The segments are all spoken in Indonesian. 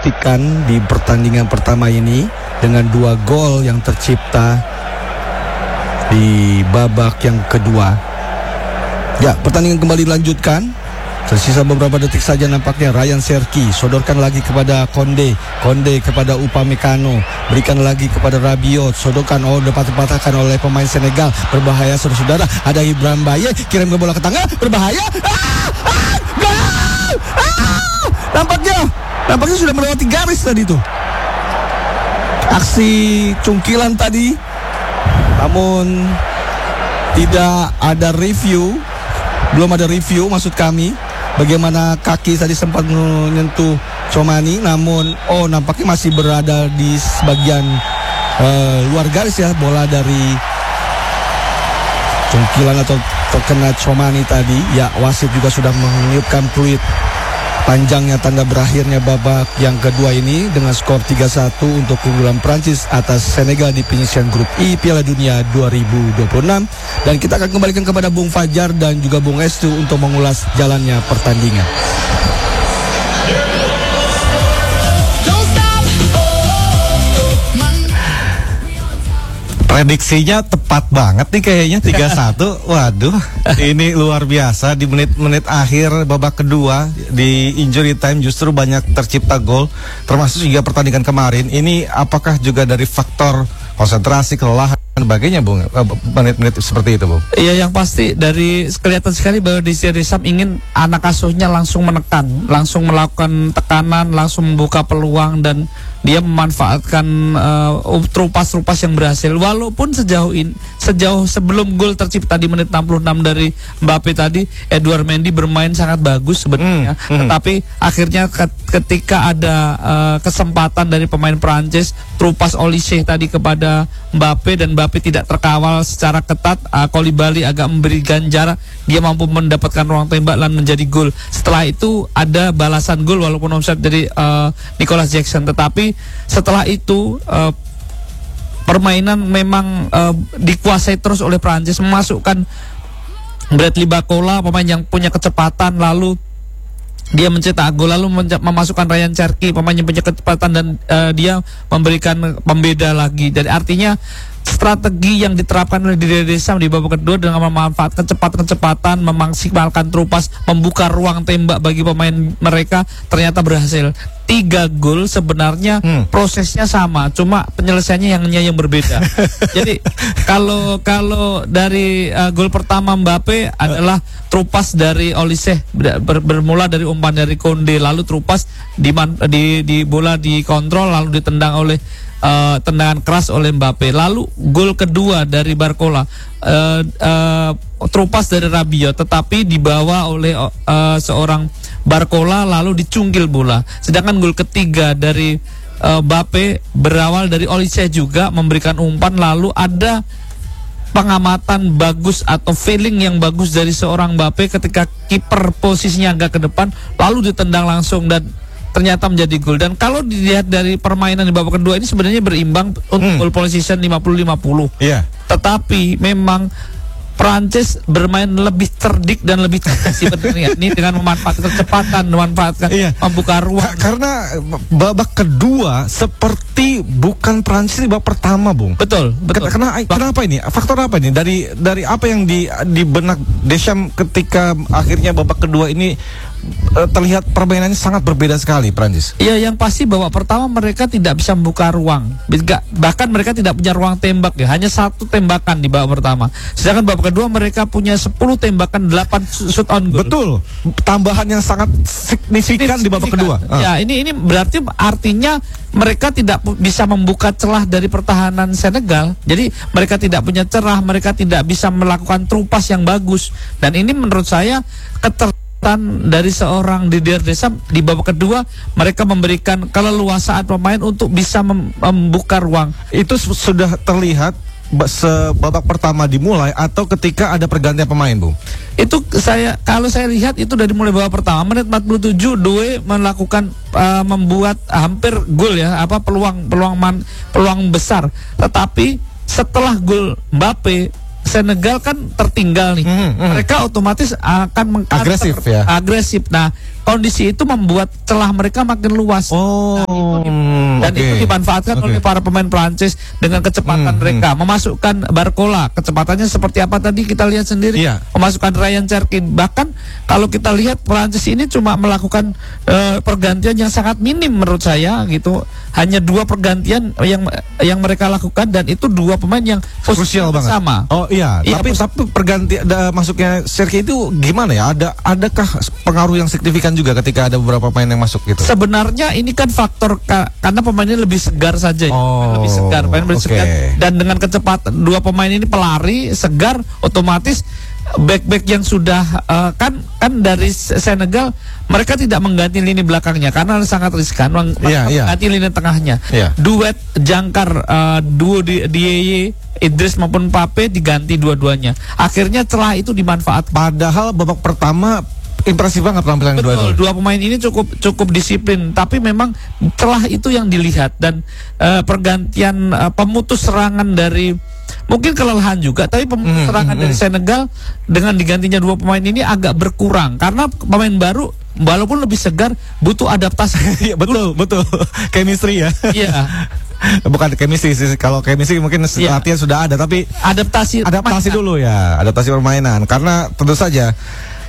buktikan di pertandingan pertama ini dengan 2 gol yang tercipta di babak yang kedua. Ya, pertandingan kembali dilanjutkan. Tersisa beberapa detik saja nampaknya. Ryan Cherki sodorkan lagi kepada Konde kepada Upamecano, berikan lagi kepada Rabiot, sodorkan, dapat-dapatkan oleh pemain Senegal. Berbahaya saudara-saudara. Ada Ibrahim Baye, kirim ke bola ke tengah, berbahaya. Gol! Nampaknya sudah melewati garis tadi tuh. Aksi cungkilan tadi, namun tidak ada review. Belum ada review maksud kami. Bagaimana kaki tadi sempat menyentuh Tchouameni, namun nampaknya masih berada di sebagian luar garis ya, bola dari cungkilan atau terkena Tchouameni tadi. Ya, wasit juga sudah meniupkan peluit panjangnya tanda berakhirnya babak yang kedua ini dengan skor 3-1 untuk keunggulan Prancis atas Senegal di penyisian grup I Piala Dunia 2026. Dan kita akan kembalikan kepada Bung Fajar dan juga Bung Estu untuk mengulas jalannya pertandingan. Prediksinya tepat banget nih kayaknya 3-1. Waduh, ini luar biasa. Di menit-menit akhir babak kedua di injury time justru banyak tercipta gol, termasuk juga pertandingan kemarin. Ini apakah juga dari faktor konsentrasi, kelelahan dan sebagainya, Bung? Menit-menit seperti itu, Bung? Iya, yang pasti dari kelihatan sekali bahwa Didier Deschamps ingin anak asuhnya langsung menekan, langsung melakukan tekanan, langsung membuka peluang, dan dia memanfaatkan trupas-trupas yang berhasil. Walaupun sejauh sebelum gol tercipta di menit 66 dari Mbappe tadi, Edouard Mendy bermain sangat bagus sebenarnya. Tetapi akhirnya ketika ada kesempatan dari pemain Prancis, trupas Olise tadi kepada Mbappe, dan Mbappe tidak terkawal secara ketat, Koulibaly agak memberi ganjar, dia mampu mendapatkan ruang tembak dan menjadi gol. Setelah itu ada balasan gol walaupun offside dari Nicolas Jackson. Tetapi setelah itu permainan memang dikuasai terus oleh Prancis, memasukkan Bradley Barcola, pemain yang punya kecepatan, lalu dia mencetak gol, lalu memasukkan Ryan Cherki, pemain yang punya kecepatan, dan dia memberikan pembeda lagi. Jadi artinya strategi yang diterapkan oleh Didier Deschamps di babak kedua dengan memanfaatkan kecepatan, memaksimalkan trupas, membuka ruang tembak bagi pemain mereka, ternyata berhasil. 3 gol sebenarnya prosesnya sama, cuma penyelesaiannya yang berbeda. Jadi kalau dari gol pertama Mbappe adalah trupas dari Olise, bermula dari umpan dari Konde, lalu trupas di bola dikontrol, lalu ditendang oleh tendangan keras oleh Mbappe. Lalu gol kedua dari Barcola, trupas dari Rabiot, tetapi dibawa oleh seorang Barcola, lalu dicungkil bola. Sedangkan gol ketiga dari Mbappe berawal dari Olise juga memberikan umpan, lalu ada pengamatan bagus atau feeling yang bagus dari seorang Mbappe ketika kiper posisinya agak ke depan, lalu ditendang langsung dan ternyata menjadi gol. Dan kalau dilihat dari permainan di babak kedua ini sebenarnya berimbang untuk goal position 50-50. Iya. Tetapi memang Prancis bermain lebih cerdik dan lebih cerdas sebenarnya ini dengan memanfaatkan kecepatan, memanfaatkan membuka ruang. Karena babak kedua seperti bukan Prancis di babak pertama, Bung. Betul. Kenapa ini? Faktor apa ini? Dari apa yang di benak Deschamps ketika akhirnya babak kedua ini terlihat permainannya sangat berbeda sekali Prancis. Iya, yang pasti babak pertama mereka tidak bisa membuka ruang. Bahkan mereka tidak punya ruang tembak ya. Hanya 1 tembakan di babak pertama. Sedangkan babak kedua mereka punya 10 tembakan, 8 shoot on goal. Betul. Tambahan yang sangat signifikan di babak kedua. Ya, ini berarti artinya mereka tidak bisa membuka celah dari pertahanan Senegal. Jadi mereka tidak punya celah, mereka tidak bisa melakukan trupas yang bagus. Dan ini menurut saya dari seorang Didier Deschamps di babak kedua, mereka memberikan keleluasaan pemain untuk bisa membuka ruang. Itu sudah terlihat sebabak pertama dimulai atau ketika ada pergantian pemain, Bung? Itu kalau saya lihat itu dari mulai babak pertama, menit 47 Doué melakukan membuat hampir gol ya, peluang besar. Tetapi setelah gol Mbappe, Senegal kan tertinggal nih. Mereka otomatis akan mengcounter Agresif ya? agresif. Nah, kondisi itu membuat celah mereka makin luas. Dan itu dimanfaatkan oleh para pemain Prancis dengan kecepatan mereka, memasukkan Barcola, kecepatannya seperti apa tadi kita lihat sendiri. Iya. Memasukkan Ryan Cherki. Bahkan kalau kita lihat Prancis ini cuma melakukan pergantian yang sangat minim menurut saya gitu. Hanya 2 pergantian yang mereka lakukan, dan itu 2 pemain yang krusial banget. sama. Oh iya, Iya, tapi pergantian masuknya Cherki itu gimana ya? Adakah pengaruh yang signifikan juga ketika ada beberapa pemain yang masuk gitu? Sebenarnya ini kan faktor karena pemainnya lebih segar saja, lebih segar, segar, dan dengan kecepatan 2 pemain ini pelari segar, otomatis back yang sudah kan dari Senegal mereka tidak mengganti lini belakangnya karena sangat riskan, mengganti lini tengahnya. Duet jangkar duo Dieye, Idris maupun Pape diganti dua-duanya. Akhirnya celah itu dimanfaatkan. Padahal babak pertama impresif banget penampilan dua pemain ini cukup disiplin, tapi memang celah itu yang dilihat, dan pergantian pemutus serangan dari mungkin kelelahan juga, tapi pemutus serangan dari Senegal dengan digantinya 2 pemain ini agak berkurang karena pemain baru walaupun lebih segar butuh adaptasi. betul chemistry ya. Iya. Bukan chemistry sih, kalau chemistry mungkin latihan sudah ada, tapi adaptasi dulu ya, adaptasi permainan, karena tentu saja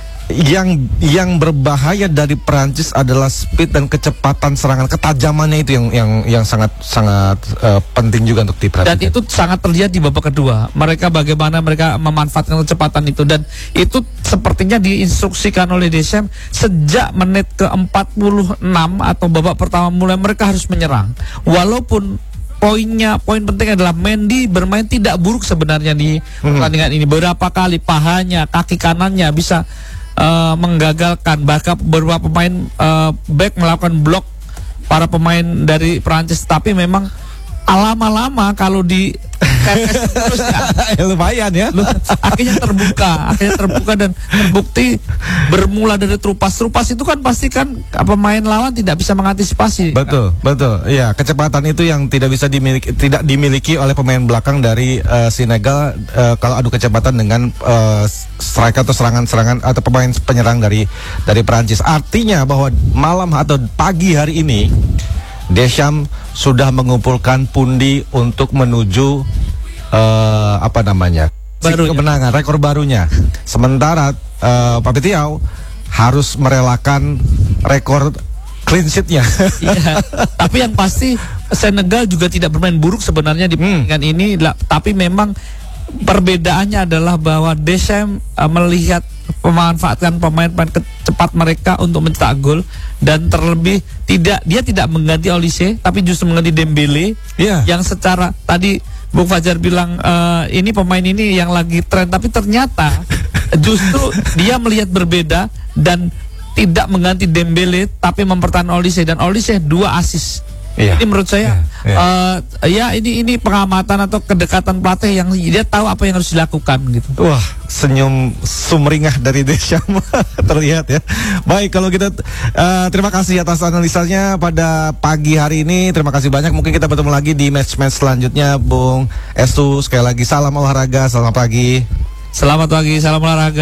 yang berbahaya dari Perancis adalah speed dan kecepatan serangan, ketajamannya itu yang sangat penting juga untuk diperhatikan. Dan itu sangat terlihat di babak kedua. Bagaimana mereka memanfaatkan kecepatan itu, dan itu sepertinya diinstruksikan oleh Deschamps sejak menit ke-46 atau babak pertama mulai mereka harus menyerang. Walaupun poin penting adalah Mendy bermain tidak buruk sebenarnya di pertandingan ini. Beberapa kali pahanya, kaki kanannya bisa menggagalkan, bahkan beberapa pemain back melakukan blok para pemain dari Prancis, tapi memang lama-lama kalau di terus lumayan ya. Akhirnya terbuka dan terbukti bermula dari Trupas itu kan pasti kan pemain lawan tidak bisa mengantisipasi. Betul. Iya, kecepatan itu yang tidak dimiliki oleh pemain belakang dari Senegal kalau adu kecepatan dengan striker atau serangan atau pemain penyerang dari Prancis. Artinya bahwa malam atau pagi hari ini Deschamps sudah mengumpulkan pundi untuk menuju kemenangan, rekor barunya. Sementara Pape Thiaw harus merelakan rekor clean sheet-nya. Iya, tapi yang pasti Senegal juga tidak bermain buruk sebenarnya di pertandingan ini, tapi memang perbedaannya adalah bahwa Deschamps melihat memanfaatkan pemain-pemain cepat mereka untuk mencetak gol, dan terlebih dia tidak mengganti Olise tapi justru mengganti Dembele yang secara tadi Bung Fajar bilang ini pemain ini yang lagi tren, tapi ternyata justru dia melihat berbeda dan tidak mengganti Dembele tapi mempertahankan Olise, dan Olise 2 assist. Ini menurut saya ini pengamatan atau kedekatan pelatih yang dia tahu apa yang harus dilakukan gitu. Wah, senyum sumringah dari Deschamps terlihat ya. Baik, kalau kita terima kasih atas analisanya pada pagi hari ini. Terima kasih banyak. Mungkin kita bertemu lagi di match-match selanjutnya, Bung Estu. Sekali lagi salam olahraga, selamat pagi. Selamat pagi, salam olahraga.